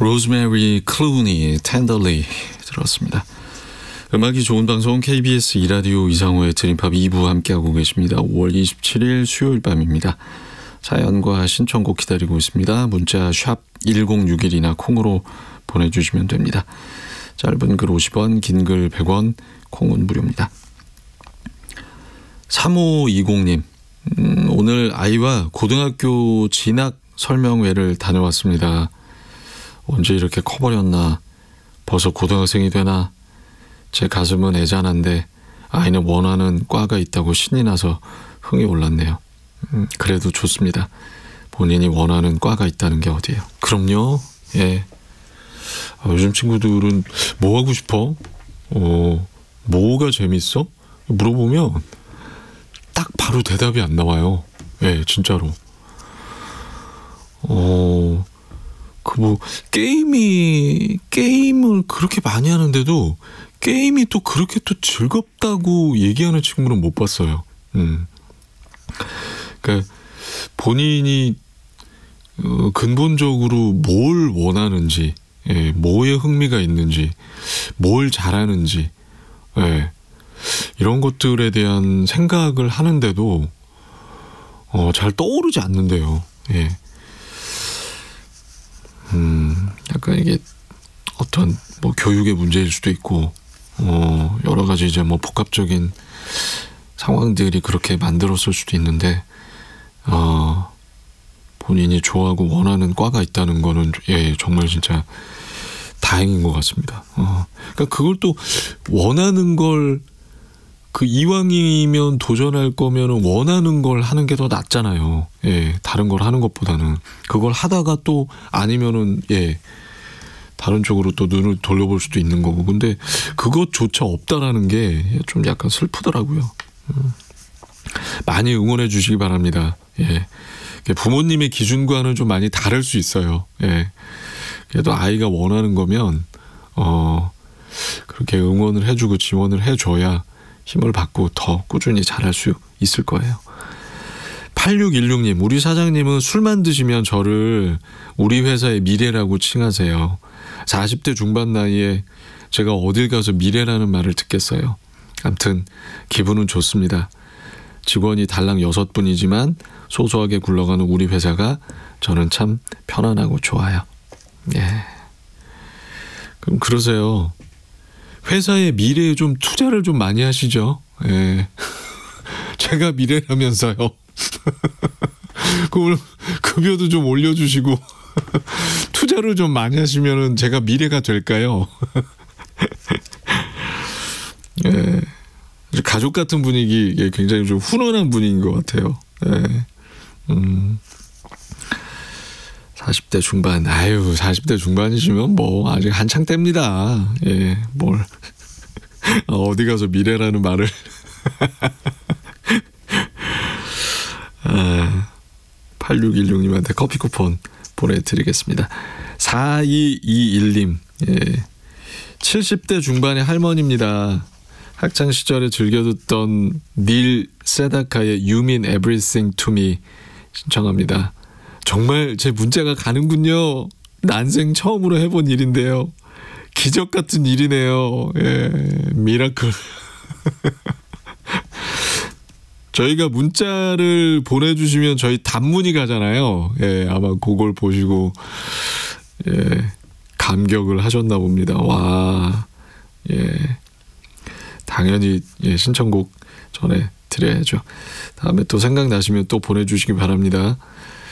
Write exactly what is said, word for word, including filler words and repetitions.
로즈메리 클루니 텐더리 들었습니다. 음악이 좋은 방송 케이비에스 이 라디오 이상호의 드림팝 이 부 함께하고 계십니다. 오월 이십칠일 수요일 밤입니다. 사연과 신청곡 기다리고 있습니다. 문자 샵 일공육일이나 콩으로 보내주시면 됩니다. 짧은 글 오십 원, 긴 글 백 원, 콩은 무료입니다. 삼오이공님, 음, 오늘 아이와 고등학교 진학 설명회를 다녀왔습니다. 언제 이렇게 커버렸나, 벌써 고등학생이 되나. 제 가슴은 애잔한데 아이는 원하는 과가 있다고 신이 나서 흥이 올랐네요. 음, 그래도 좋습니다. 본인이 원하는 과가 있다는 게 어디예요. 그럼요. 예. 아, 요즘 친구들은 뭐 하고 싶어? 어, 뭐가 재밌어? 물어보면 딱 바로 대답이 안 나와요. 예, 진짜로. 어, 그 뭐 게임이 게임을 그렇게 많이 하는데도 게임이 또 그렇게 또 즐겁다고 얘기하는 친구는 못 봤어요. 음. 그러니까 본인이 어, 근본적으로 뭘 원하는지, 예, 뭐에 흥미가 있는지, 뭘 잘하는지, 예, 이런 것들에 대한 생각을 하는데도 어, 잘 떠오르지 않는데요. 예. 음, 약간 이게 어떤 뭐 교육의 문제일 수도 있고, 어, 여러 가지 이제 뭐 복합적인 상황들이 그렇게 만들었을 수도 있는데, 어, 본인이 좋아하고 원하는 과가 있다는 거는, 예, 정말 진짜 다행인 것 같습니다. 어, 그러니까 그걸 또 원하는 걸, 그 이왕이면 도전할 거면 원하는 걸 하는 게 더 낫잖아요. 예, 다른 걸 하는 것보다는. 그걸 하다가 또 아니면은, 예, 다른 쪽으로 또 눈을 돌려볼 수도 있는 거고. 근데 그것조차 없다라는 게 좀 약간 슬프더라고요. 음. 많이 응원해 주시기 바랍니다. 예, 부모님의 기준과는 좀 많이 다를 수 있어요. 예, 그래도 아이가 원하는 거면 어, 그렇게 응원을 해주고 지원을 해줘야 힘을 받고 더 꾸준히 잘할 수 있을 거예요. 팔육일육님, 우리 사장님은 술만 드시면 저를 우리 회사의 미래라고 칭하세요. 사십 대 중반 나이에 제가 어딜 가서 미래라는 말을 듣겠어요. 아무튼 기분은 좋습니다. 직원이 달랑 여섯 분이지만 소소하게 굴러가는 우리 회사가 저는 참 편안하고 좋아요. 예. 그럼 그러세요. 회사의 미래에 좀 투자를 좀 많이 하시죠. 예. 제가 미래라면서요. 그걸 급여도 좀 올려주시고 투자를 좀 많이 하시면은 제가 미래가 될까요? 예. 가족 같은 분위기, 예, 굉장히 좀 훈훈한 분위기인 것 같아요. 예. 음. 사십 대 중반, 아유, 사십 대 중반이시면 뭐 아직 한창 때입니다. 예, 뭘 어디 가서 미래라는 말을. 아, 팔육일육님한테 커피 쿠폰 보내드리겠습니다. 사이이일님, 예, 칠십 대 중반의 할머니입니다. 학창 시절에 즐겨 듣던 닐 세다카의 You Mean Everything to Me 신청합니다. 정말 제 문자가 가는군요. 난생 처음으로 해본 일인데요. 기적 같은 일이네요. 예, 미라클. 저희가 문자를 보내주시면 저희 단문이 가잖아요. 예, 아마 그걸 보시고 예, 감격을 하셨나 봅니다. 와, 예, 당연히 예, 신청곡 전해 드려야죠. 다음에 또 생각나시면 또 보내주시기 바랍니다.